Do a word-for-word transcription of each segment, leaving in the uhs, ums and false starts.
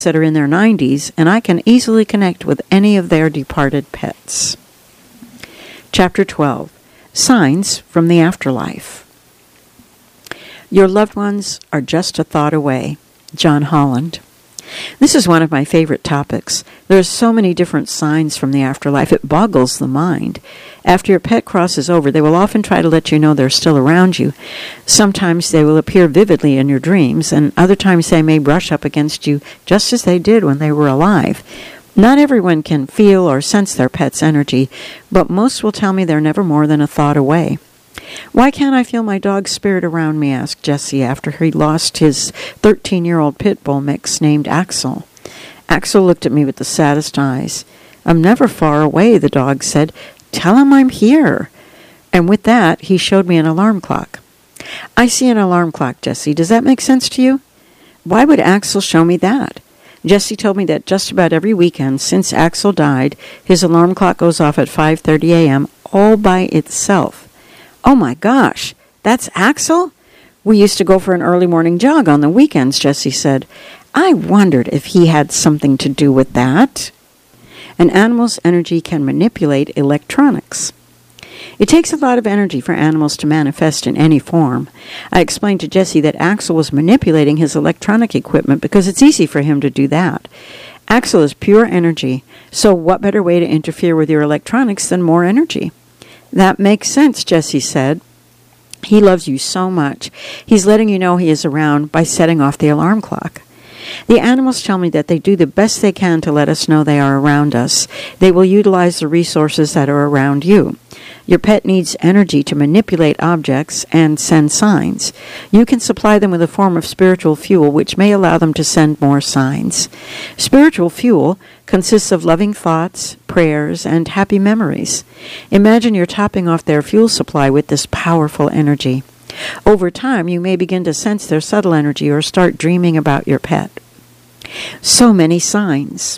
that are in their nineties, and I can easily connect with any of their departed pets. Chapter twelve. Signs from the Afterlife. Your loved ones are just a thought away. John Holland. This is one of my favorite topics. There are so many different signs from the afterlife, it boggles the mind. After your pet crosses over, they will often try to let you know they're still around you. Sometimes they will appear vividly in your dreams, and other times they may brush up against you just as they did when they were alive. Not everyone can feel or sense their pet's energy, but most will tell me they're never more than a thought away. "Why can't I feel my dog's spirit around me?" asked Jesse after he lost his thirteen-year-old pit bull mix named Axel. Axel looked at me with the saddest eyes. "I'm never far away," the dog said. "Tell him I'm here." And with that, he showed me an alarm clock. "I see an alarm clock, Jesse. Does that make sense to you?" "Why would Axel show me that?" Jesse told me that just about every weekend since Axel died, his alarm clock goes off at five thirty a.m. all by itself. "Oh my gosh, that's Axel? We used to go for an early morning jog on the weekends," Jesse said. I wondered if he had something to do with that. An animal's energy can manipulate electronics. It takes a lot of energy for animals to manifest in any form. I explained to Jesse that Axel was manipulating his electronic equipment because it's easy for him to do that. Axel is pure energy, so what better way to interfere with your electronics than more energy? "That makes sense," Jesse said. "He loves you so much. He's letting you know he is around by setting off the alarm clock." The animals tell me that they do the best they can to let us know they are around us. They will utilize the resources that are around you. Your pet needs energy to manipulate objects and send signs. You can supply them with a form of spiritual fuel which may allow them to send more signs. Spiritual fuel consists of loving thoughts, prayers, and happy memories. Imagine you're topping off their fuel supply with this powerful energy. Over time, you may begin to sense their subtle energy or start dreaming about your pet. So many signs.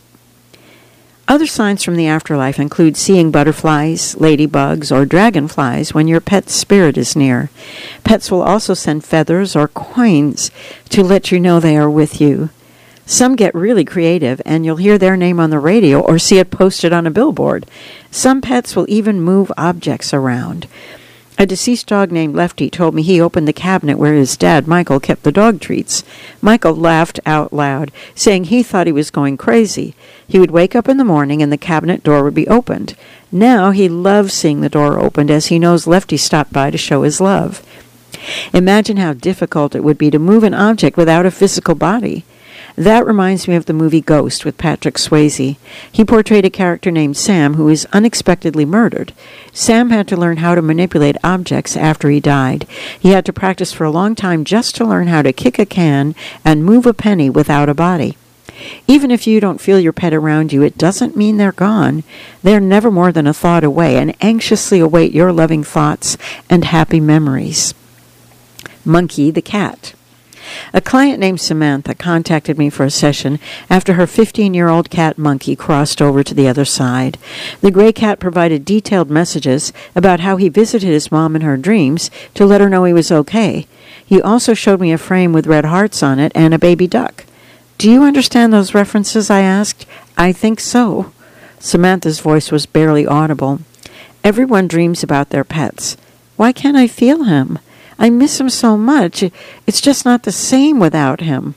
Other signs from the afterlife include seeing butterflies, ladybugs, or dragonflies when your pet's spirit is near. Pets will also send feathers or coins to let you know they are with you. Some get really creative, and you'll hear their name on the radio or see it posted on a billboard. Some pets will even move objects around. A deceased dog named Lefty told me he opened the cabinet where his dad, Michael, kept the dog treats. Michael laughed out loud, saying he thought he was going crazy. He would wake up in the morning and the cabinet door would be opened. Now he loves seeing the door opened as he knows Lefty stopped by to show his love. Imagine how difficult it would be to move an object without a physical body. That reminds me of the movie Ghost with Patrick Swayze. He portrayed a character named Sam who was unexpectedly murdered. Sam had to learn how to manipulate objects after he died. He had to practice for a long time just to learn how to kick a can and move a penny without a body. Even if you don't feel your pet around you, it doesn't mean they're gone. They're never more than a thought away and anxiously await your loving thoughts and happy memories. Monkey the cat. A client named Samantha contacted me for a session after her fifteen-year-old cat Monkey crossed over to the other side. The gray cat provided detailed messages about how he visited his mom in her dreams to let her know he was okay. He also showed me a frame with red hearts on it and a baby duck. "Do you understand those references?" I asked. "I think so." Samantha's voice was barely audible. "Everyone dreams about their pets. Why can't I feel him? I miss him so much. It's just not the same without him."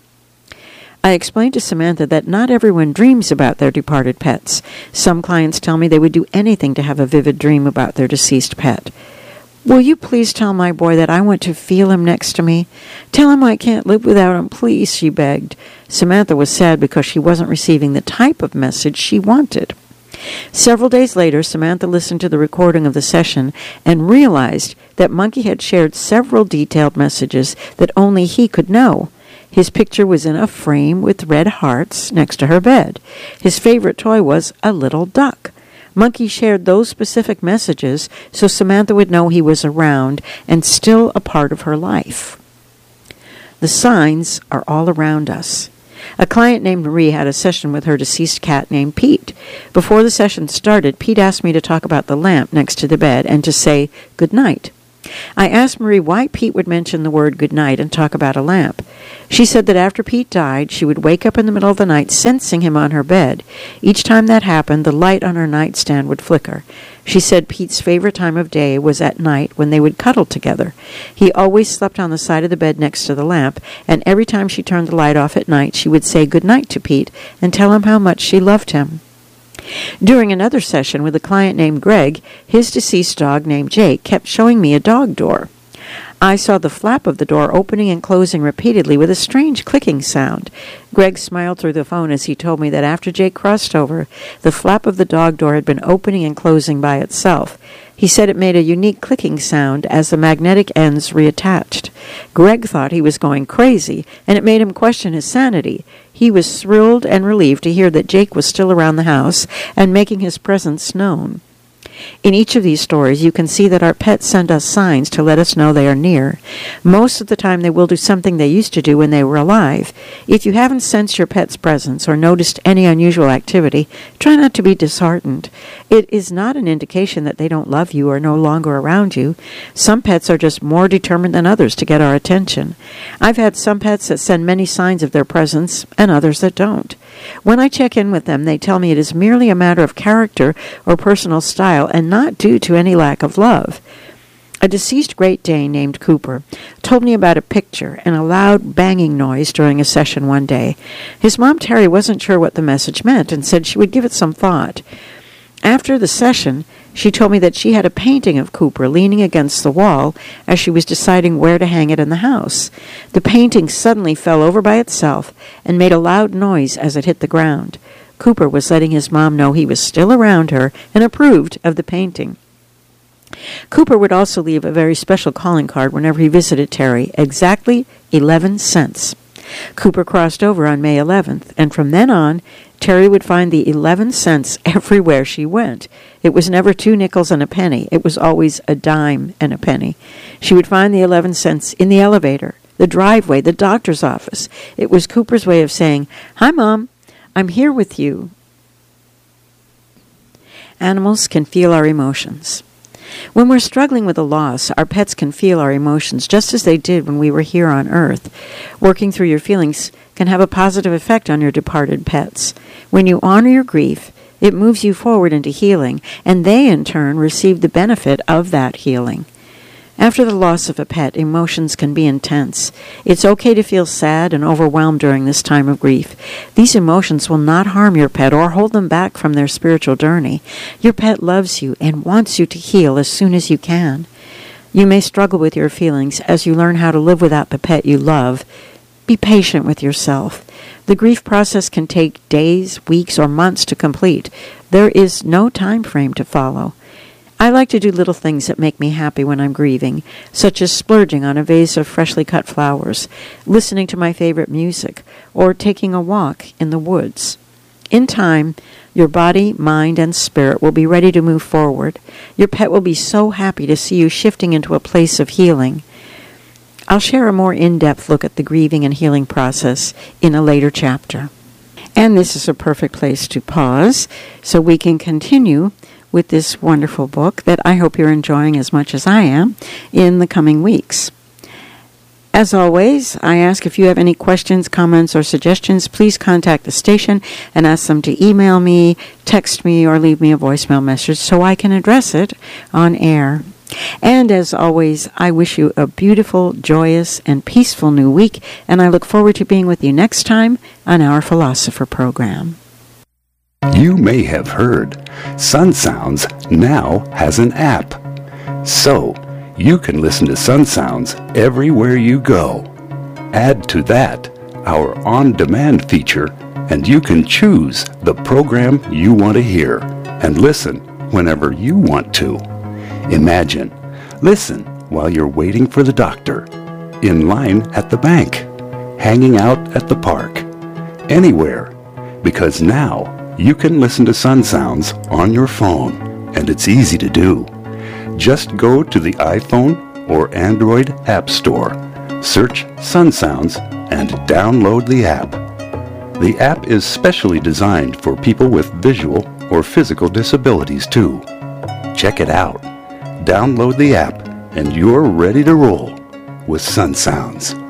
I explained to Samantha that not everyone dreams about their departed pets. Some clients tell me they would do anything to have a vivid dream about their deceased pet. "Will you please tell my boy that I want to feel him next to me? Tell him I can't live without him, please," she begged. Samantha was sad because she wasn't receiving the type of message she wanted. Several days later, Samantha listened to the recording of the session and realized that Monkey had shared several detailed messages that only he could know. His picture was in a frame with red hearts next to her bed. His favorite toy was a little duck. Monkey shared those specific messages so Samantha would know he was around and still a part of her life. The signs are all around us. A client named Marie had a session with her deceased cat named Pete. Before the session started, Pete asked me to talk about the lamp next to the bed and to say good night. I asked Marie why Pete would mention the word goodnight and talk about a lamp. She said that after Pete died, she would wake up in the middle of the night sensing him on her bed. Each time that happened, the light on her nightstand would flicker. She said Pete's favorite time of day was at night when they would cuddle together. He always slept on the side of the bed next to the lamp, and every time she turned the light off at night, she would say goodnight to Pete and tell him how much she loved him. During another session with a client named Greg, his deceased dog named Jake kept showing me a dog door. I saw the flap of the door opening and closing repeatedly with a strange clicking sound. Greg smiled through the phone as he told me that after Jake crossed over, the flap of the dog door had been opening and closing by itself. He said it made a unique clicking sound as the magnetic ends reattached. Greg thought he was going crazy, and it made him question his sanity. He was thrilled and relieved to hear that Jake was still around the house and making his presence known. In each of these stories, you can see that our pets send us signs to let us know they are near. Most of the time, they will do something they used to do when they were alive. If you haven't sensed your pet's presence or noticed any unusual activity, try not to be disheartened. It is not an indication that they don't love you or no longer around you. Some pets are just more determined than others to get our attention. I've had some pets that send many signs of their presence and others that don't. When I check in with them, they tell me it is merely a matter of character or personal style and not due to any lack of love. A deceased Great Dane named Cooper told me about a picture and a loud banging noise during a session one day. His mom, Terry, wasn't sure what the message meant and said she would give it some thought. After the session, she told me that she had a painting of Cooper leaning against the wall as she was deciding where to hang it in the house. The painting suddenly fell over by itself and made a loud noise as it hit the ground. Cooper was letting his mom know he was still around her and approved of the painting. Cooper would also leave a very special calling card whenever he visited Terry, exactly eleven cents. Cooper crossed over on May eleventh, and from then on, Terry would find the eleven cents everywhere she went. It was never two nickels and a penny. It was always a dime and a penny. She would find the eleven cents in the elevator, the driveway, the doctor's office. It was Cooper's way of saying, "Hi, Mom. I'm here with you." Animals can feel our emotions. When we're struggling with a loss, our pets can feel our emotions just as they did when we were here on Earth. Working through your feelings can have a positive effect on your departed pets. When you honor your grief, it moves you forward into healing, and they, in turn, receive the benefit of that healing. After the loss of a pet, emotions can be intense. It's okay to feel sad and overwhelmed during this time of grief. These emotions will not harm your pet or hold them back from their spiritual journey. Your pet loves you and wants you to heal as soon as you can. You may struggle with your feelings as you learn how to live without the pet you love. Be patient with yourself. The grief process can take days, weeks, or months to complete. There is no time frame to follow. I like to do little things that make me happy when I'm grieving, such as splurging on a vase of freshly cut flowers, listening to my favorite music, or taking a walk in the woods. In time, your body, mind, and spirit will be ready to move forward. Your pet will be so happy to see you shifting into a place of healing. I'll share a more in-depth look at the grieving and healing process in a later chapter. And this is a perfect place to pause so we can continue with this wonderful book that I hope you're enjoying as much as I am in the coming weeks. As always, I ask if you have any questions, comments, or suggestions, please contact the station and ask them to email me, text me, or leave me a voicemail message so I can address it on air. And as always, I wish you a beautiful, joyous, and peaceful new week, and I look forward to being with you next time on our Philosopher program. You may have heard Sun Sounds now has an app. So, you can listen to Sun Sounds everywhere you go. Add to that our on-demand feature, and you can choose the program you want to hear and listen whenever you want to. Imagine, listen while you're waiting for the doctor, in line at the bank, hanging out at the park, anywhere, because now you can listen to Sun Sounds on your phone, and it's easy to do. Just go to the iPhone or Android App Store, search Sun Sounds, and download the app. The app is specially designed for people with visual or physical disabilities too. Check it out. Download the app and you're ready to roll with Sun Sounds.